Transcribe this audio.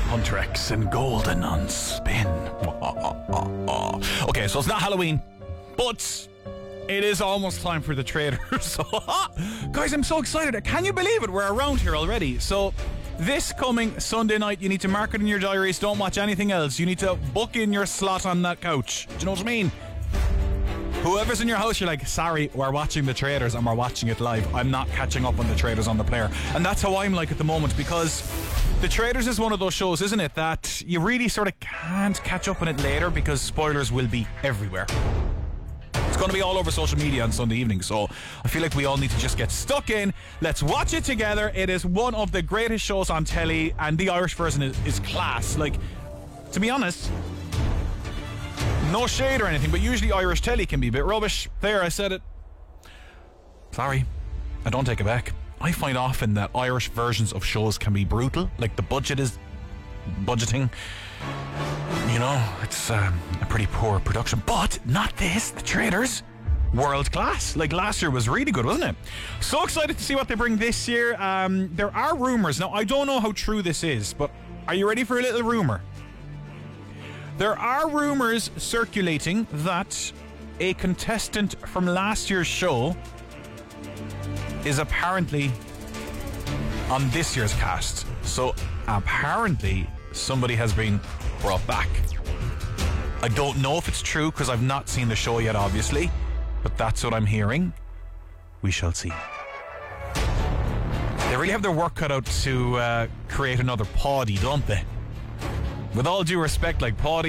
Hunter X and Golden on Spin. Okay, so it's not Halloween, but it is almost time for the Traitors. So, guys, I'm so excited. Can you believe it? We're around here already. So, this coming Sunday night, you need to mark it in your diaries. Don't watch anything else. You need to book in your slot on that couch. Do you know what I mean? Whoever's in your house, you're like, sorry, we're watching the Traitors and we're watching it live. I'm not catching up on the Traitors on the player. And that's how I'm like at the moment, because the Traitors is one of those shows, isn't it, that you really sort of can't catch up on it later because spoilers will be everywhere. It's going to be all over social media on Sunday evening, so I feel like we all need to just get stuck in. Let's watch it together. It is one of the greatest shows on telly, and the Irish version is class. Like, to be honest, no shade or anything, but usually Irish telly can be a bit rubbish. There, I said it. Sorry, I don't take it back. I find often that Irish versions of shows can be brutal. Like, the budget is budgeting. You know, it's a pretty poor production. But not this, the Traitors. World class. Like, last year was really good, wasn't it? So excited to see what they bring this year. There are rumours. Now, I don't know how true this is, but are you ready for a little rumour? There are rumours circulating that a contestant from last year's show is apparently on this year's cast. So apparently somebody has been brought back. I don't know if it's true because I've not seen the show yet, obviously, but that's what I'm hearing. We shall see. They really have their work cut out to create another Paddy, don't they? With all due respect, like, Paddy